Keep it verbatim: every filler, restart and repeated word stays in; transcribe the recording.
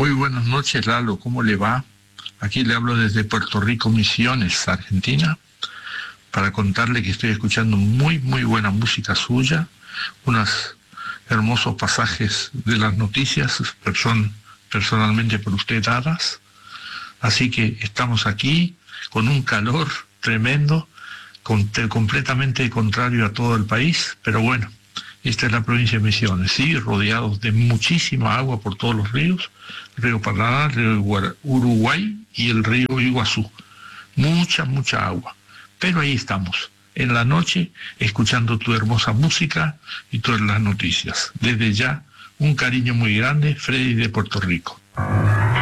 Muy buenas noches, Lalo, ¿cómo le va? Aquí le hablo desde Puerto Rico, Misiones, Argentina, para contarle que estoy escuchando muy, muy buena música suya, unos hermosos pasajes de las noticias, person, personalmente por usted dadas. Así que estamos aquí con un calor tremendo, con, completamente contrario a todo el país, pero bueno, esta es la provincia de Misiones, sí, rodeados de muchísima agua por todos los ríos, río Paraná, río Uruguay y el río Iguazú. Mucha, mucha agua. Pero ahí estamos, en la noche, escuchando tu hermosa música y todas las noticias. Desde ya, un cariño muy grande, Freddy de Puerto Rico.